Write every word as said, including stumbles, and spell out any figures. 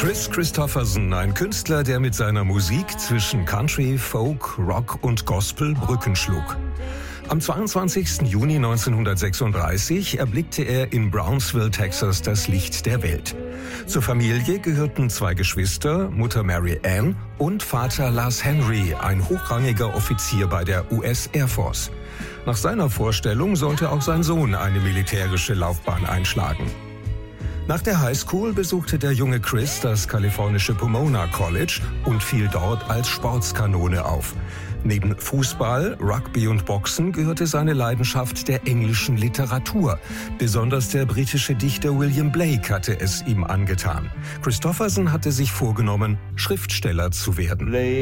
Kris Kristofferson, ein Künstler, der mit seiner Musik zwischen Country, Folk, Rock und Gospel Brücken schlug. Am zweiundzwanzigsten Juni neunzehnhundertsechsunddreißig erblickte er in Brownsville, Texas, das Licht der Welt. Zur Familie gehörten zwei Geschwister, Mutter Mary Ann und Vater Lars Henry, ein hochrangiger Offizier bei der U S Air Force. Nach seiner Vorstellung sollte auch sein Sohn eine militärische Laufbahn einschlagen. Nach der Highschool besuchte der junge Kris das kalifornische Pomona College und fiel dort als Sportskanone auf. Neben Fußball, Rugby und Boxen gehörte seine Leidenschaft der englischen Literatur. Besonders der britische Dichter William Blake hatte es ihm angetan. Kristofferson hatte sich vorgenommen, Schriftsteller zu werden.